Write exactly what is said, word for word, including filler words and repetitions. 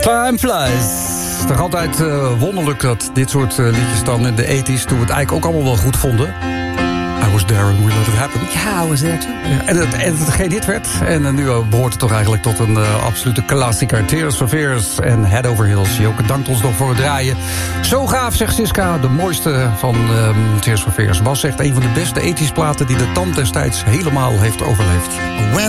Time flies. Toch altijd uh, wonderlijk dat dit soort uh, liedjes dan in de ethisch... toen we het eigenlijk ook allemaal wel goed vonden. I was there and we let it happen. Ja, I was there too. Ja, en, het, en het geen hit werd. En uh, nu uh, behoort het toch eigenlijk tot een uh, absolute klassieker. Tears for Fears en Head Over Heels. Joke dankt ons nog voor het draaien. Zo gaaf, zegt Siska. De mooiste van uh, Tears for Fears. Bas zegt een van de beste ethisch platen... die de tand destijds helemaal heeft overleefd.